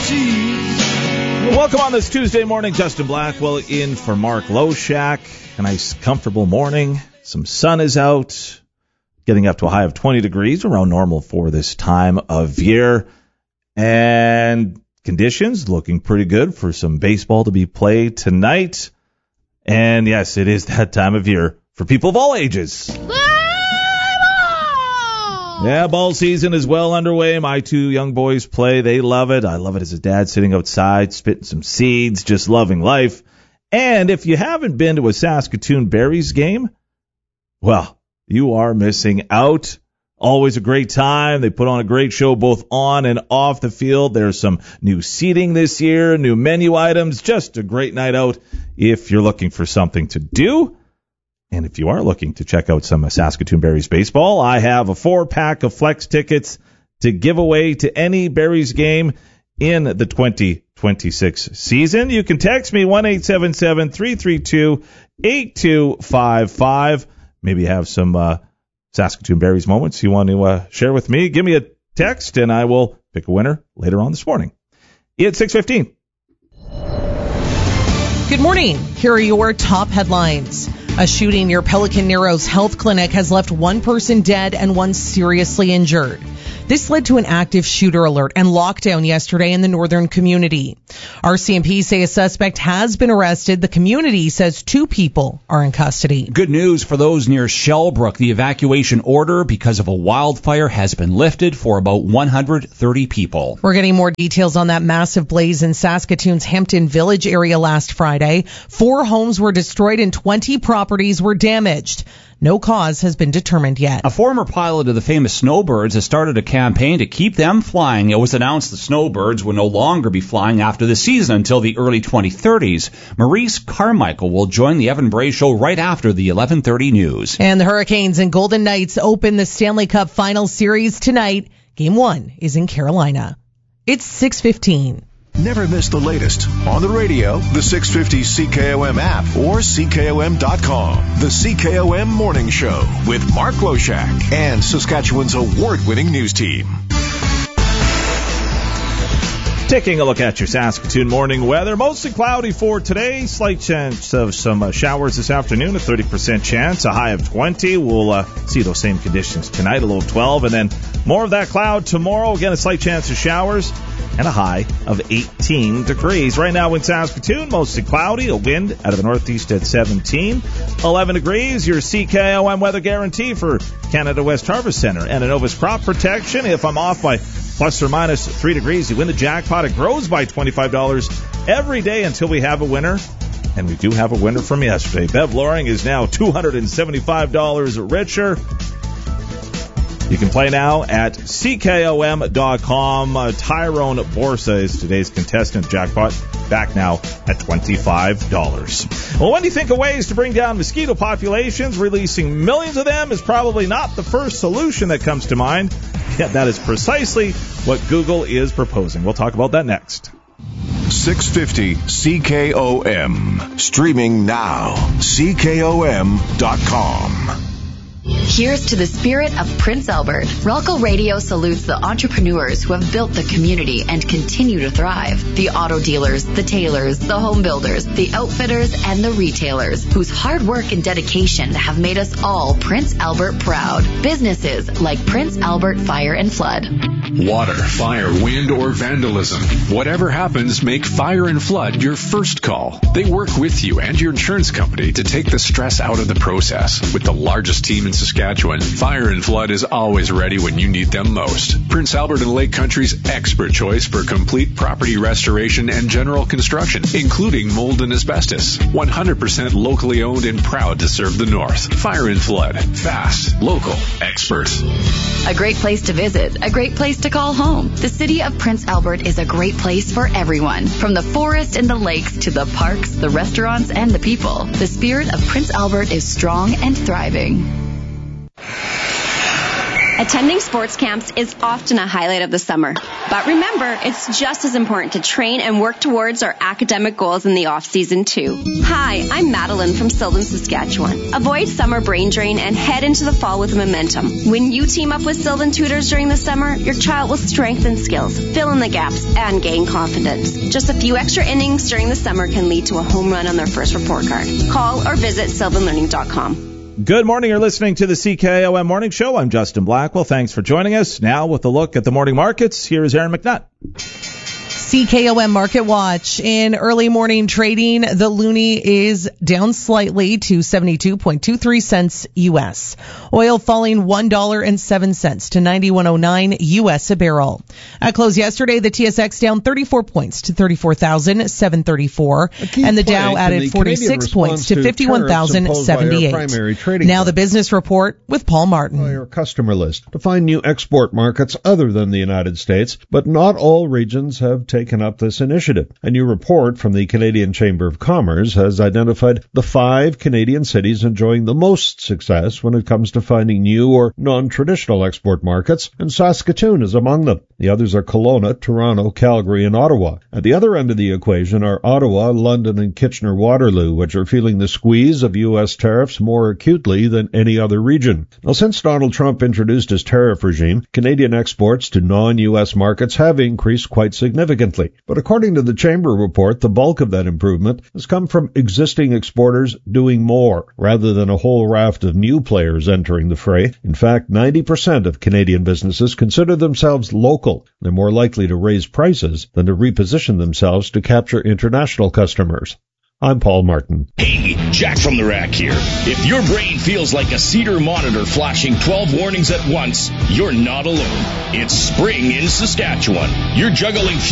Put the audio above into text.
Welcome on this Tuesday morning. Justin Blackwell in for Mark Loshak. A nice, comfortable morning. Some sun is out, getting up to a high of 20 degrees, around normal for this time of year. And conditions looking pretty good for some baseball to be played tonight. And yes, it is that time of year for people of all ages. Yeah, ball season is well underway. My two young boys play. They love it. I love it as a dad sitting outside, spitting some seeds, just loving life. And if you haven't been to a Saskatoon Berries game, well, you are missing out. Always a great time. They put on a great show both on and off the field. There's some new seating this year, new menu items. Just a great night out if you're looking for something to do. And if you are looking to check out some Saskatoon Berries baseball, I have a 4-pack of flex tickets to give away to any Berries game in the 2026 season. You can text me 1-877-332-8255. Maybe you have some Saskatoon Berries moments you want to share with me. Give me a text, and I will pick a winner later on this morning. It's 6:15. Good morning. Here are your top headlines. A shooting near Pelican Narrows Health Clinic has left one person dead and one seriously injured. This led to an active shooter alert and lockdown yesterday in the northern community. RCMP say a suspect has been arrested. The community says 2 people are in custody. Good news for those near Shellbrook. The evacuation order because of a wildfire has been lifted for about 130 people. We're getting more details on that massive blaze in Saskatoon's Hampton Village area last Friday. 4 homes were destroyed and 20 properties were damaged. No cause has been determined yet. A former pilot of the famous Snowbirds has started a campaign to keep them flying. It was announced the Snowbirds will no longer be flying after the season until the early 2030s. Maurice Carmichael will join the Evan Bray Show right after the 11:30 news. And the Hurricanes and Golden Knights open the Stanley Cup Final Series tonight. Game 1 is in Carolina. It's 6:15. Never miss the latest on the radio, the 650 CKOM app, or CKOM.com. The CKOM Morning Show with Mark Loshak and Saskatchewan's award-winning news team. Taking a look at your Saskatoon morning weather. Mostly cloudy for today. Slight chance of some showers this afternoon, a 30% chance, a high of 20. We'll see those same conditions tonight, a low of 12. And then more of that cloud tomorrow. Again, a slight chance of showers and a high of 18 degrees. Right now in Saskatoon, mostly cloudy, a wind out of the northeast at 17. 11 degrees, your CKOM weather guarantee for Canada West Harvest Center and Innovus Crop Protection. If I'm off by plus or minus 3 degrees, you win the jackpot. It grows by $25 every day until we have a winner. And we do have a winner from yesterday. Bev Loring is now $275 richer. You can play now at CKOM.com. Tyrone Borsa is today's contestant. Jackpot back now at $25. Well, when you think of ways to bring down mosquito populations, releasing millions of them is probably not the first solution that comes to mind. Yet that is precisely what Google is proposing. We'll talk about that next. 650 CKOM. Streaming now. CKOM.com. Here's to the spirit of Prince Albert. Ralco Radio salutes the entrepreneurs who have built the community and continue to thrive. The auto dealers, the tailors, the home builders, the outfitters, and the retailers whose hard work and dedication have made us all Prince Albert proud. Businesses like Prince Albert Fire and Flood. Water, fire, wind, or vandalism. Whatever happens, make Fire and Flood your first call. They work with you and your insurance company to take the stress out of the process. With the largest team in Saskatchewan, Fire and Flood is always ready when you need them most. Prince Albert and Lake Country's expert choice for complete property restoration and general construction, including mold and asbestos. 100% locally owned and proud to serve the North. Fire and Flood. Fast, local, expert. A great place to visit, a great place to call home. The city of Prince Albert is a great place for everyone. From the forest and the lakes to the parks, the restaurants, and the people. The spirit of Prince Albert is strong and thriving. Attending sports camps is often a highlight of the summer. But remember, it's just as important to train and work towards our academic goals in the off-season, too. Hi, I'm Madeline from Sylvan, Saskatchewan. Avoid summer brain drain and head into the fall with momentum. When you team up with Sylvan Tutors during the summer, your child will strengthen skills, fill in the gaps, and gain confidence. Just a few extra innings during the summer can lead to a home run on their first report card. Call or visit sylvanlearning.com. Good morning. You're listening to the CKOM Morning Show. I'm Justin Blackwell. Thanks for joining us. Now with a look at the morning markets, here is Aaron McNutt. CKOM Market Watch. In early morning trading, the loonie is down slightly to 72.23 cents U.S. Oil falling $1.07 to 91.09 U.S. a barrel. At close yesterday, the TSX down 34 points to 34,734, and the Dow added 46 points to 51,078. Now the business report with Paul Martin. Your customer list to find new export markets other than the United States, but not all regions have taken up this initiative. A new report from the Canadian Chamber of Commerce has identified the 5 Canadian cities enjoying the most success when it comes to finding new or non-traditional export markets, and Saskatoon is among them. The others are Kelowna, Toronto, Calgary, and Ottawa. At the other end of the equation are Ottawa, London, and Kitchener-Waterloo, which are feeling the squeeze of U.S. tariffs more acutely than any other region. Now, since Donald Trump introduced his tariff regime, Canadian exports to non-U.S. markets have increased quite significantly. But according to the Chamber report, the bulk of that improvement has come from existing exporters doing more, rather than a whole raft of new players entering the fray. In fact, 90% of Canadian businesses consider themselves local. They're more likely to raise prices than to reposition themselves to capture international customers. I'm Paul Martin. Hey, Jack from the Rack here. If your brain feels like a Cedar monitor flashing 12 warnings at once, you're not alone. It's spring in Saskatchewan. You're juggling